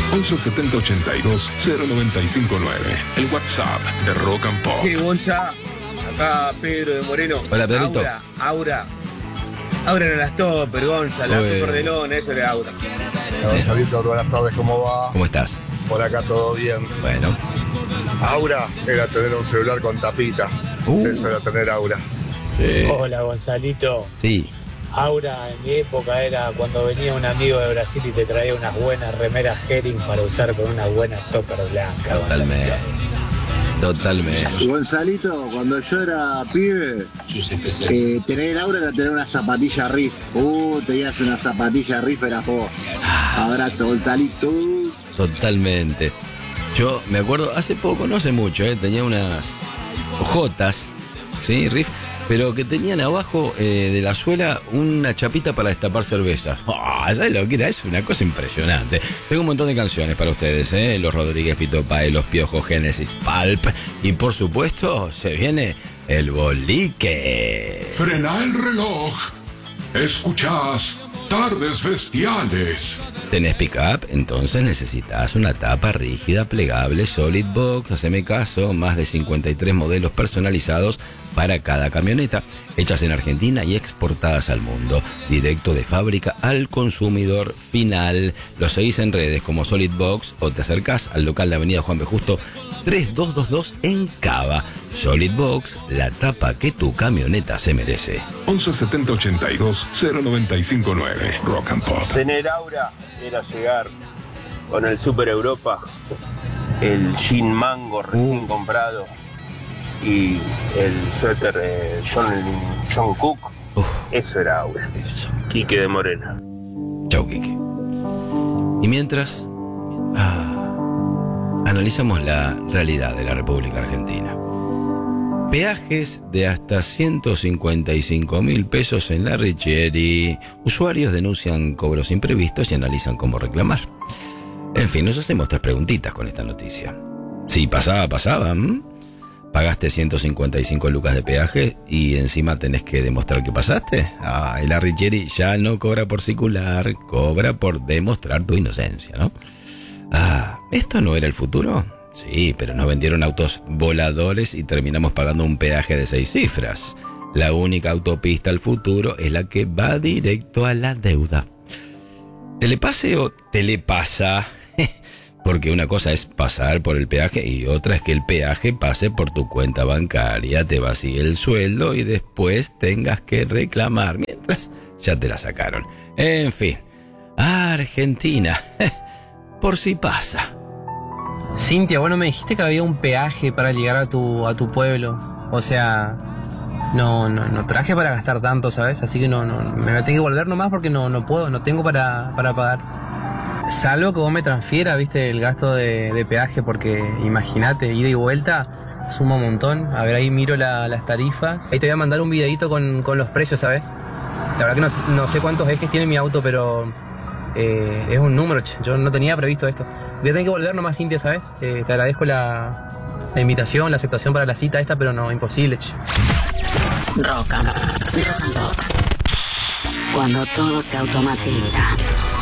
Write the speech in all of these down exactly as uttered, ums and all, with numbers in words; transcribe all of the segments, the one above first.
once setenta ochenta y dos cero noventa y cinco nueve. El WhatsApp de Rock and Pop. ¿Qué, Gonza? Acá Pedro de Moreno. Hola, Pedrito. Aura, Aura. Aura no las topper, Gonza. La Ué. super de lona, eso era Aura. Gonzalito, buenas tardes, ¿cómo va? ¿Cómo estás? Por acá todo bien. Bueno. Aura era tener un celular con tapita. Uh. Eso era tener Aura. Sí. Hola, Gonzalito. Sí. Aura en mi época era cuando venía un amigo de Brasil y te traía unas buenas remeras Hering para usar con una buena topper blanca. Totalmente. Totalmente. Gonzalito, cuando yo era pibe, eh, tener Aura era tener una zapatilla Riff. Uh, tenías una zapatilla Riff, era vos. Abrazo, Gonzalito. Totalmente. Yo me acuerdo hace poco, no hace mucho, eh, tenía unas ojotas, ¿sí? Riff, pero que tenían abajo eh, de la suela una chapita para destapar cervezas. Oh, ¿sabes lo que era? Es una cosa impresionante. Tengo un montón de canciones para ustedes, ¿eh? Los Rodríguez, Fito Páez, Los Piojos, Génesis, Pulp. Y por supuesto, se viene el bolique. Frena el reloj. Escuchás Tardes Bestiales. ¿Tenés pick-up? Entonces necesitas una tapa rígida, plegable, Solid Box. Haceme caso, más de cincuenta y tres modelos personalizados para cada camioneta, hechas en Argentina y exportadas al mundo, directo de fábrica al consumidor final. Los seguís en redes como Solid Box o te acercás al local de Avenida Juan B. Justo tres dos dos dos en Cava. Solid Box, la tapa que tu camioneta se merece. once setenta ochenta y dos cero noventa y cinco nueve. Rock and Pop. Tener Aura era llegar con el Super Europa, el jean mango recién Uh. comprado y el suéter eh, John, John Cook. Uf, Eso era Aura. eso. Quique de Morena. Chau, Kike. Y mientras, ah, analizamos la realidad de la República Argentina. Peajes de hasta ciento cincuenta y cinco mil pesos en la Richieri. Usuarios denuncian cobros imprevistos y analizan cómo reclamar. En fin, nos hacemos tres preguntitas con esta noticia. Si pasaba, pasaba. ¿m? ¿Pagaste ciento cincuenta y cinco lucas de peaje y encima tenés que demostrar que pasaste? Ah, el Arrigieri ya no cobra por circular, cobra por demostrar tu inocencia, ¿no? Ah, ¿esto no era el futuro? Sí, pero nos vendieron autos voladores y terminamos pagando un peaje de seis cifras. La única autopista al futuro es la que va directo a la deuda. ¿Telepase o telepasa? Porque una cosa es pasar por el peaje y otra es que el peaje pase por tu cuenta bancaria, te vacíe el sueldo y después tengas que reclamar, mientras ya te la sacaron. En fin, Argentina, por si pasa. Cintia, bueno, me dijiste que había un peaje para llegar a tu, a tu pueblo. O sea, no, no, no traje para gastar tanto, ¿sabes? Así que no, no, me tengo que volver nomás porque no, no puedo, no tengo para, para pagar. Salvo que vos me transfieras, viste, el gasto de, de peaje, porque imagínate, ida y vuelta suma un montón. A ver, ahí miro la, las tarifas. Ahí te voy a mandar un videito con, con los precios, ¿sabes? La verdad que no, no sé cuántos ejes tiene mi auto, pero eh, es un número, che. Yo no tenía previsto esto. Voy a tener que volver nomás, Cintia, ¿sabes? Eh, te agradezco la, la invitación, la aceptación para la cita esta, pero no, imposible, che. Rock and Pop. Cuando todo se automatiza.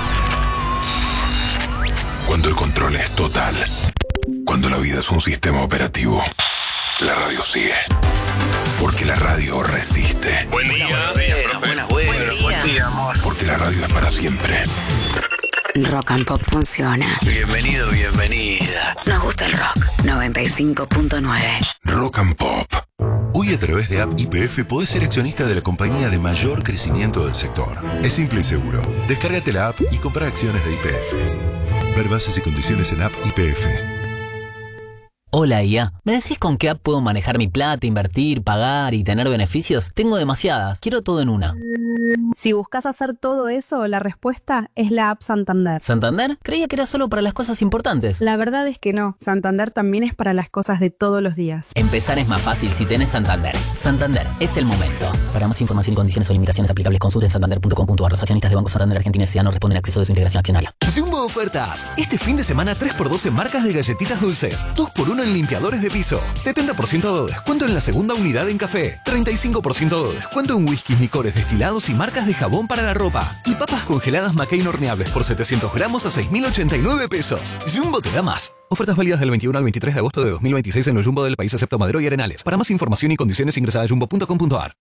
Cuando el control es total. Cuando la vida es un sistema operativo. La radio sigue. Porque la radio resiste. Buen día, buenas, buenas, buenas. Buen día. amor. Porque la radio es para siempre. Rock and Pop funciona. Bienvenido, bienvenida. Nos gusta el rock. noventa y cinco punto nueve. Rock and Pop. Hoy a través de App Y P F podés ser accionista de la compañía de mayor crecimiento del sector. Es simple y seguro. Descárgate la app y compra acciones de Y P F. Ver bases y condiciones en App Y P F. Hola I A, ¿me decís con qué app puedo manejar mi plata, invertir, pagar y tener beneficios? Tengo demasiadas, quiero todo en una. Si buscas hacer todo eso, la respuesta es la app Santander. ¿Santander? Creía que era solo para las cosas importantes. La verdad es que no, Santander también es para las cosas de todos los días. Empezar es más fácil si tenés Santander. Santander, es el momento. Para más información y condiciones o limitaciones aplicables, consulten santander punto com punto a r. Los accionistas de Banco Santander Argentina S A no responden a acceso de su integración accionaria. Jumbo Ofertas. Este fin de semana tres por dos en marcas de galletitas dulces. dos por uno uno en limpiadores de piso. setenta por ciento de descuento en la segunda unidad en café. treinta y cinco por ciento de descuento en whiskies, licores, destilados y marcas de jabón para la ropa. Y papas congeladas McCain horneables por setecientos gramos a seis mil ochenta y nueve pesos. Jumbo te da más. Ofertas válidas del veintiuno al veintitrés de agosto de dos mil veintiséis en el Jumbo del país excepto Madero y Arenales. Para más información y condiciones ingresa a jumbo punto com punto ar.